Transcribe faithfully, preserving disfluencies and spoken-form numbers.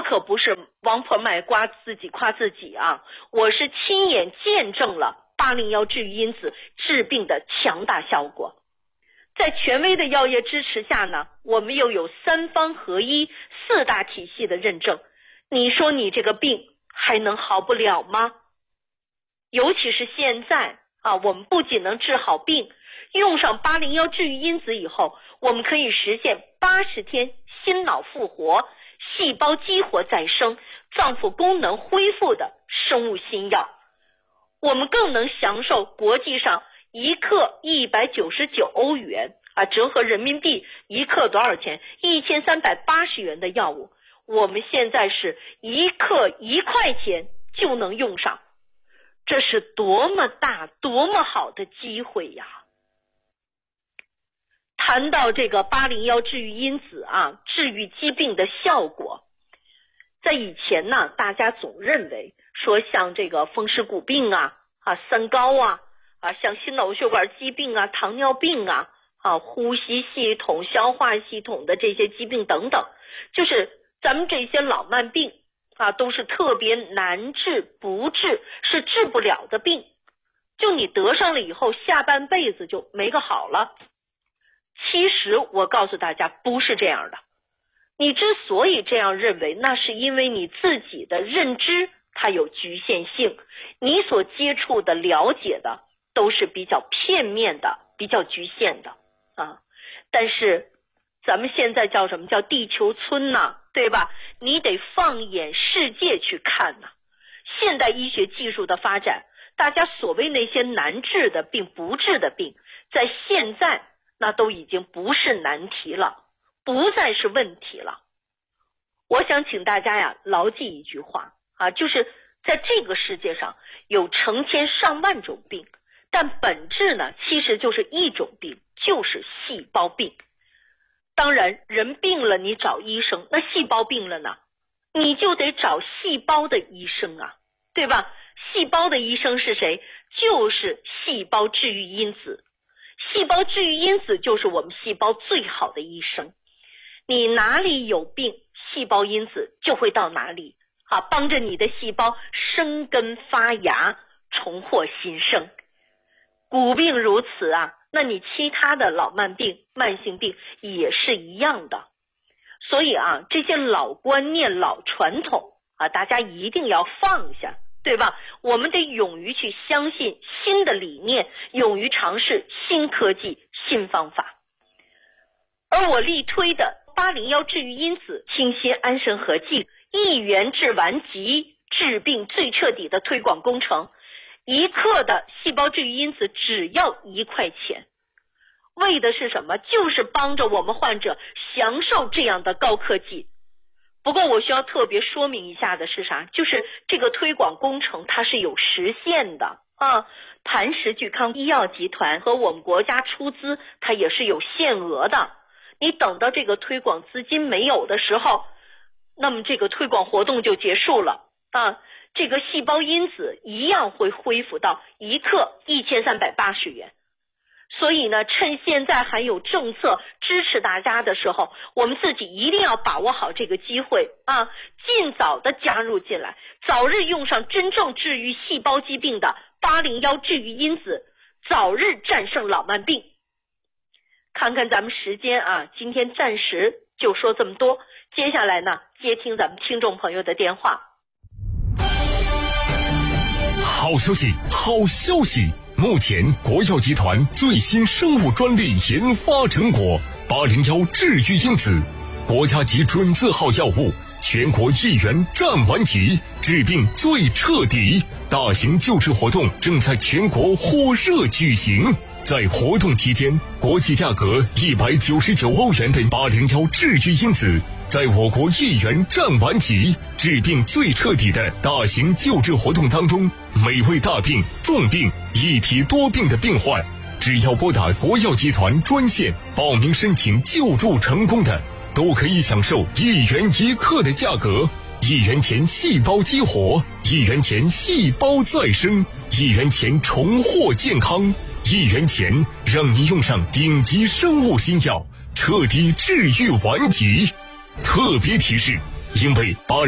可不是王婆卖瓜自己夸自己啊，我是亲眼见证了八零一治愈因子治病的强大效果。在权威的药业支持下呢，我们又有三方合一四大体系的认证，你说你这个病还能好不了吗？尤其是现在啊，我们不仅能治好病，用上八零一治愈因子以后，我们可以实现八十天心脑复活、细胞激活再生、脏腑功能恢复的生物新药。我们更能享受国际上一克一百九十九欧元啊，折合人民币一克多少钱？一千三百八十元的药物，我们现在是一克一块钱就能用上，这是多么大多么好的机会呀！谈到这个八零一治愈因子啊，治愈疾病的效果，在以前呢，大家总认为说像这个风湿骨病啊、啊三高啊、啊像心脑血管疾病啊、糖尿病啊、啊呼吸系统、消化系统的这些疾病等等，就是咱们这些老慢病啊，都是特别难治不治，是治不了的病，就你得上了以后下半辈子就没个好了。其实我告诉大家不是这样的，你之所以这样认为，那是因为你自己的认知它有局限性，你所接触的了解的都是比较片面的，比较局限的啊。但是咱们现在叫什么叫地球村呢，对吧？你得放眼世界去看呢。现代医学技术的发展，大家所谓那些难治的病、不治的病，在现在那都已经不是难题了，不再是问题了。我想请大家呀牢记一句话啊，就是在这个世界上有成千上万种病，但本质呢其实就是一种病，就是细胞病。当然人病了你找医生，那细胞病了呢，你就得找细胞的医生啊，对吧？细胞的医生是谁？就是细胞治愈因子。细胞治愈因子就是我们细胞最好的医生，你哪里有病，细胞因子就会到哪里啊，帮着你的细胞生根发芽，重获新生。骨病如此啊，那你其他的老慢病、慢性病也是一样的。所以啊，这些老观念、老传统啊，大家一定要放下，对吧？我们得勇于去相信新的理念，勇于尝试新科技、新方法。而我力推的八零一治愈因子清新安神合剂，一元治完疾，治病最彻底的推广工程，一克的细胞治愈因子只要一块钱，为的是什么？就是帮着我们患者享受这样的高科技。不过我需要特别说明一下的是啥？就是这个推广工程它是有时限的啊，磐石聚康医药集团和我们国家出资它也是有限额的，你等到这个推广资金没有的时候，那么这个推广活动就结束了啊。这个细胞因子一样会恢复到一克一千三百八十元。所以呢，趁现在还有政策支持大家的时候，我们自己一定要把握好这个机会啊，尽早的加入进来，早日用上真正治愈细胞疾病的八零一治愈因子，早日战胜老慢病。看看咱们时间啊，今天暂时就说这么多，接下来呢，接听咱们听众朋友的电话。 好消息，好消息！目前国药集团最新生物专利研发成果八零一治愈因子，国家级准字号药物，全国一元占完级，治病最彻底。大型救治活动正在全国火热举行。在活动期间，国际价格一百九十九欧元的八零一治愈因子，在我国一元占完级，治病最彻底的大型救治活动当中，每位大病、重病、一体多病的病患，只要拨打国药集团专线报名申请救助成功的，都可以享受一元一克的价格，一元钱细胞激活，一元钱细胞再生，一元钱重获健康，一元钱让您用上顶级生物新药，彻底治愈顽疾。特别提示，因为八